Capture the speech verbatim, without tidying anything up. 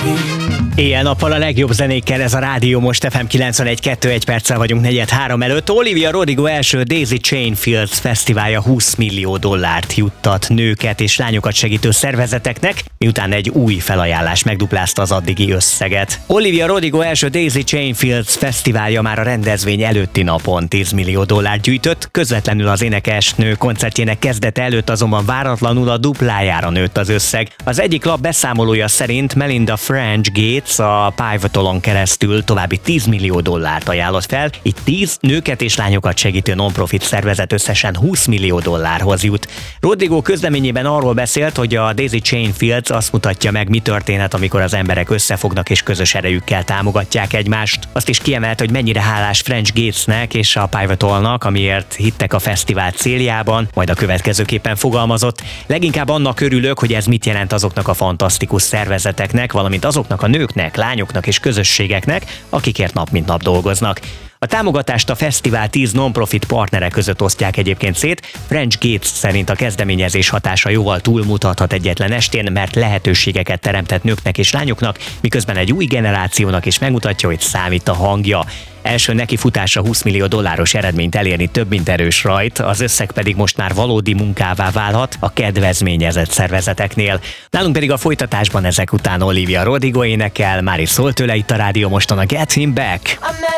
Éjjel-nappal a legjobb zenékkel ez a Rádió Most ef em kilencvenegy kettő, egy perccel vagyunk negyed három előtt. Olivia Rodrigo első Daisy Chain Fields fesztiválja húsz millió dollárt juttat nőket és lányokat segítő szervezeteknek, miután egy új felajánlás megduplázta az addigi összeget. Olivia Rodrigo első Daisy Chain Fields fesztiválja már a rendezvény előtti napon tíz millió dollárt gyűjtött, közvetlenül az énekesnő koncertjének kezdete előtt azonban váratlanul a duplájára nőtt az összeg. Az egyik lap beszámolója szerint Melinda French Gates a Pivotalon keresztül további tíz millió dollárt ajánlott fel, így tíz nőket és lányokat segítő non-profit szervezet összesen húsz millió dollárhoz jut. Rodrigo közleményében arról beszélt, hogy a Daisy Chain Fields azt mutatja meg, mi történhet, amikor az emberek összefognak és közös erejükkel támogatják egymást. Azt is kiemelt, hogy mennyire hálás French Gatesnek és a Pivotalnak, amiért hittek a fesztivál céljában, majd a következőképpen fogalmazott: leginkább annak örülök, hogy ez mit jelent azoknak a fantasztikus szervezeteknek, valamint azoknak a nőknek, lányoknak és közösségeknek, akikért nap mint nap dolgoznak. A támogatást a fesztivál tíz non-profit partnere között osztják egyébként szét. French Gates szerint a kezdeményezés hatása jóval túlmutathat egyetlen estén, mert lehetőségeket teremtett nőknek és lányoknak, miközben egy új generációnak is megmutatja, hogy számít a hangja. Első nekifutása húsz millió dolláros eredményt elérni több mint erős rajt, az összeg pedig most már valódi munkává válhat a kedvezményezett szervezeteknél. Nálunk pedig a folytatásban ezek után Olivia Rodrigo énekel, már is szólt tőle itt a Rádió Moston a Get Him Back.